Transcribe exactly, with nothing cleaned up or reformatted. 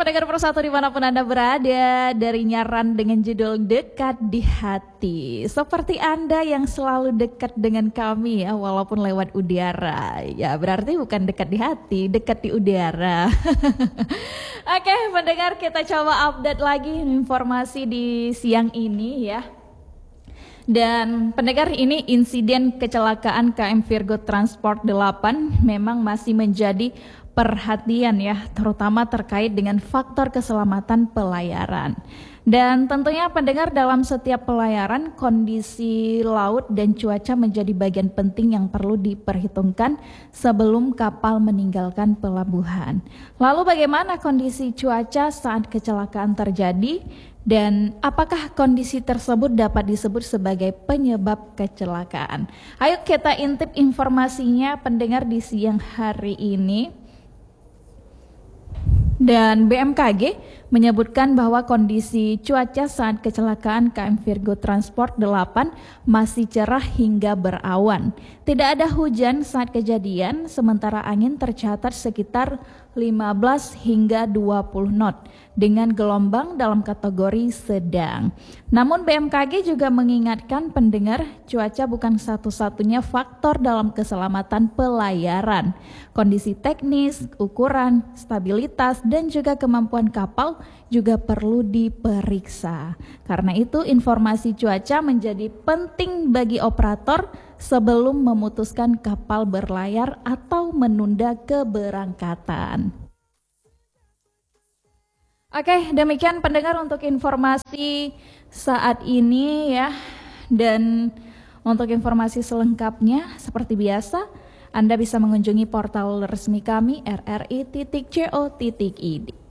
pendengar Persatu dimanapun Anda berada, dari nyaran dengan judul Dekat di Hati. Seperti Anda yang selalu dekat dengan kami ya, walaupun lewat udara. Ya berarti bukan dekat di hati, dekat di udara. Oke pendengar, kita coba update lagi informasi di siang ini ya. Dan pendengar, ini insiden kecelakaan K M Virgo Transport delapan memang masih menjadi perhatian ya, terutama terkait dengan faktor keselamatan pelayaran. Dan tentunya pendengar, dalam setiap pelayaran kondisi laut dan cuaca menjadi bagian penting yang perlu diperhitungkan sebelum kapal meninggalkan pelabuhan. Lalu bagaimana kondisi cuaca saat kecelakaan terjadi? Dan apakah kondisi tersebut dapat disebut sebagai penyebab kecelakaan? Ayo kita intip informasinya pendengar di siang hari ini. Dan B M K G menyebutkan bahwa kondisi cuaca saat kecelakaan K M Virgo Transport delapan masih cerah hingga berawan. Tidak ada hujan saat kejadian, sementara angin tercatat sekitar lima belas hingga dua puluh knot dengan gelombang dalam kategori sedang. Namun B M K G juga mengingatkan pendengar, cuaca bukan satu-satunya faktor dalam keselamatan pelayaran. Kondisi teknis, ukuran, stabilitas, dan juga kemampuan kapal juga perlu diperiksa. Karena itu informasi cuaca menjadi penting bagi operator sebelum memutuskan kapal berlayar atau menunda keberangkatan. Oke, demikian pendengar untuk informasi saat ini ya. Dan untuk informasi selengkapnya seperti biasa Anda bisa mengunjungi portal resmi kami r r i titik co titik i d.